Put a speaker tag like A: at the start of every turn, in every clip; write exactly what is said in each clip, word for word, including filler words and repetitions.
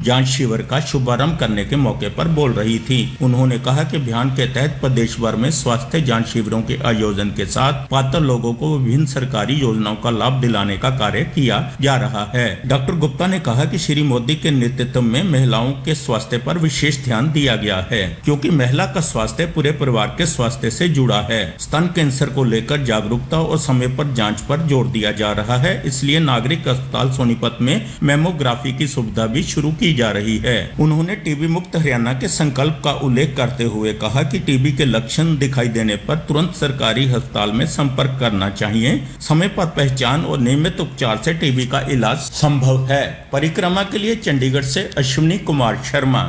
A: जांच शिविर का शुभारंभ करने के मौके पर बोल रही थी। उन्होंने कहा कि अभियान के तहत प्रदेश भर में स्वास्थ्य जांच शिविरों के आयोजन के साथ पात्र लोगों को विभिन्न सरकारी योजनाओं का लाभ दिलाने का कार्य किया जा रहा है। डॉक्टर गुप्ता ने कहा कि श्री मोदी के नेतृत्व में महिलाओं के स्वास्थ्य पर विशेष ध्यान दिया गया है, क्योंकि महिला का स्वास्थ्य पूरे परिवार के स्वास्थ्य से जुड़ा है। स्तन कैंसर को लेकर जागरूकता और समय पर जांच पर जोर दिया जा रहा है, इसलिए नागरिक अस्पताल सोनीपत में मेमोग्राफी की सुविधा भी शुरू की जा रही है। उन्होंने टीबी मुक्त हरियाणा के संकल्प का उल्लेख करते हुए कहा कि टीबी के लक्षण दिखाई देने पर तुरंत सरकारी अस्पताल में संपर्क करना चाहिए। समय पर पहचान और नियमित उपचार से टीबी का इलाज संभव है। परिक्रमा के लिए चंडीगढ़ से Ashwini Kumar Sharma.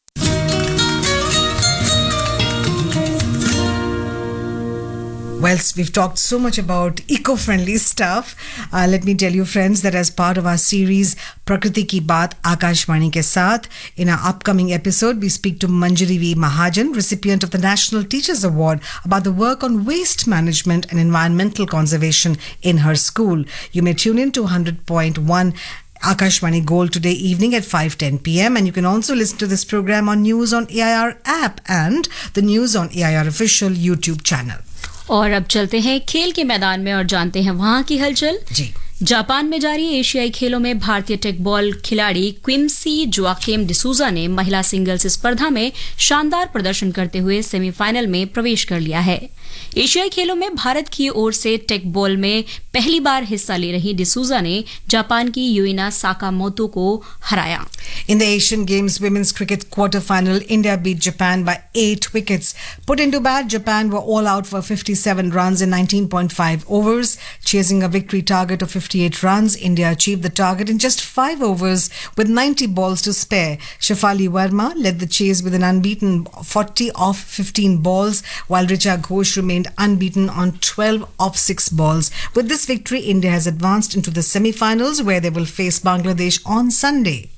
B: Well, we've talked so much about eco-friendly stuff. Uh, let me tell you, friends, that as part of our series Prakriti Ki Baat Akashvani ke Saath, in our upcoming episode, we speak to Manjari V. Mahajan, recipient of the National Teachers Award, about the work on waste management and environmental conservation in her school. You may tune in to one hundred point one Akashvani Gold today evening at five ten p.m. and you can also listen to this program on News on A I R app and the News on A I R official YouTube channel.
C: और अब चलते हैं खेल के मैदान में और जानते हैं वहां की हलचल।
B: जी।
C: जापान में जारी एशियाई खेलों में भारतीय टेकबॉल खिलाड़ी क्विम्सी जोआकिम डिसूजा ने महिला सिंगल्स स्पर्धा में शानदार प्रदर्शन करते हुए सेमीफाइनल में प्रवेश कर लिया है। एशियाई खेलों में भारत की ओर से टेकबॉल में पहली बार हिस्सा ले रही डिसूजा ने जापान की यूइना साकामोतो को हराया।
B: In the Asian Games Women's Cricket Quarter-Final, India beat Japan by eight wickets. Put into bat, Japan were all out for fifty-seven runs in nineteen point five overs. Chasing a victory target of fifty-eight runs, India achieved the target in just five overs with ninety balls to spare. Shefali Verma led the chase with an unbeaten forty off fifteen balls, while Richa Ghosh remained unbeaten on twelve off six balls. With this victory, India has advanced into the semi-finals where they will face Bangladesh on Sunday.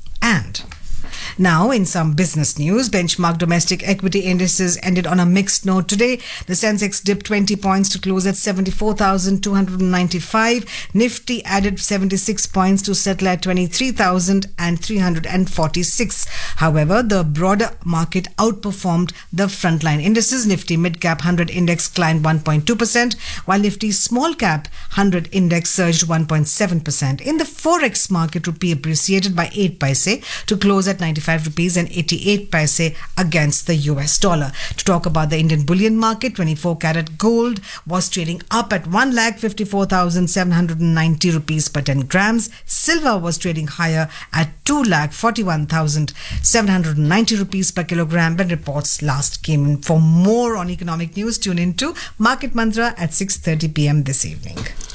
B: And now, in some business news, benchmark domestic equity indices ended on a mixed note today. The Sensex dipped twenty points to close at seventy-four thousand two hundred ninety-five. Nifty added seventy-six points to settle at twenty-three thousand three hundred forty-six. However, the broader market outperformed the frontline indices. Nifty mid-cap one hundred index climbed one point two percent, while Nifty small-cap one hundred index surged one point seven percent. In the forex market, rupee appreciated by eight paise to close at ninety-five rupees and eighty-eight paise against the U S dollar. To talk about the Indian bullion market, twenty-four karat gold was trading up at one lakh fifty-four thousand seven hundred ninety rupees per ten grams. Silver was trading higher at two lakh forty-one thousand seven hundred ninety rupees per kilogram when reports last came in. For more on economic news, tune in to Market Mantra at six thirty p.m. this evening.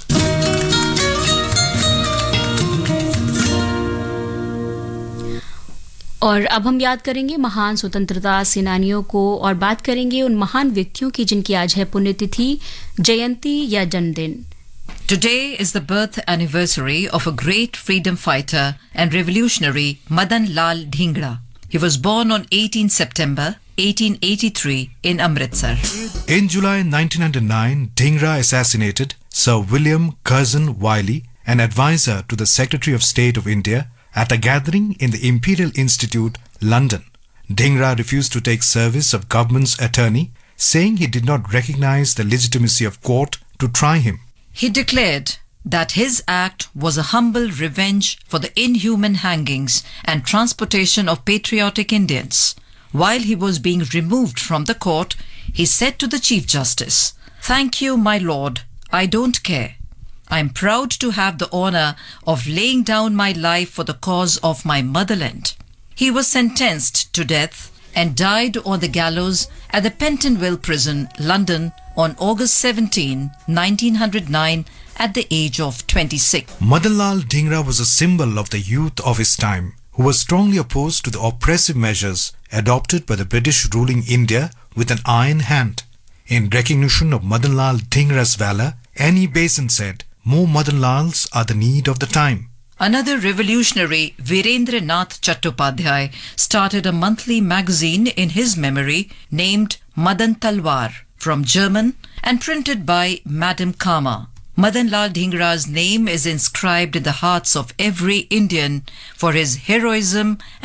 C: और अब हम याद करेंगे महान स्वतंत्रता सेनानियों को और बात करेंगे उन महान व्यक्तियों की जिनकी आज है पुण्यतिथि, जयंती या जन्मदिन।
D: Today is the birth anniversary of a great freedom fighter and revolutionary Madan Lal Dhingra. He was born on eighteenth September eighteen eighty-three in Amritsar.
E: In July nineteen oh nine, Dhingra assassinated Sir William Curzon Wiley, an advisor to the Secretary of State of India, at a gathering in the Imperial Institute, London. Dhingra refused to take service of government's attorney, saying he did not recognize the legitimacy of court to try him.
D: He declared that his act was a humble revenge for the inhuman hangings and transportation of patriotic Indians. While he was being removed from the court, he said to the Chief Justice, "Thank you, my lord, I don't care. I am proud to have the honor of laying down my life for the cause of my motherland." He was sentenced to death and died on the gallows at the Pentonville Prison, London, on August seventeenth, nineteen oh nine, at the age of twenty-six.
E: Madan Lal Dhingra was a symbol of the youth of his time, who was strongly opposed to the oppressive measures adopted by the British ruling India with an iron hand. In recognition of Madan Lal Dhingra's valor, Annie Besant said, "More Madan Lals are the need of the time."
D: Another revolutionary, Virendra Nath Chattopadhyay, started a monthly magazine in his memory named Madan Talwar, from German, and printed by Madame Kama. Madan Lal Dhingra's name is inscribed in the hearts of every Indian for his heroism